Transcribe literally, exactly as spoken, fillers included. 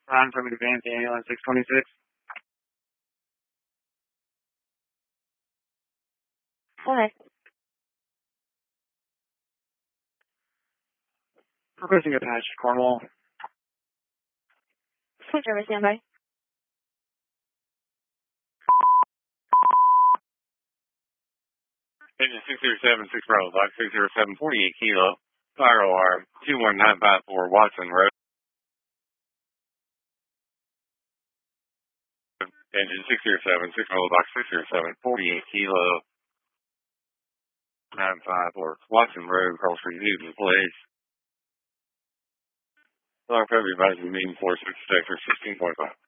Ron from Advanced Ambulance six twenty-six. Okay. Requesting a patch, Cornwall. Switch over, standby. Engine six zero seven, six Bravo, Box six zero seven, forty-eight kilo, fire alarm, two one nine five four Watson Road. Engine six zero seven, six Bravo, Box six zero seven, forty-eight kilo, nine five four Watson Road, cross review to the place. Alarm February advisory meeting four six sector sixteen point five.